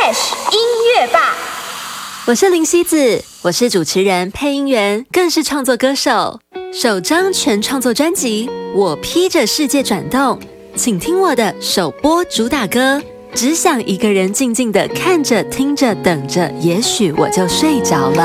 Fresh 音乐吧。 我是林希子，我是主持人、配音员，更是创作歌手。首张全创作专辑《我披着世界转动》，请听我的首播主打歌。只想一个人静静地看着、听着、等着，也许我就睡着了。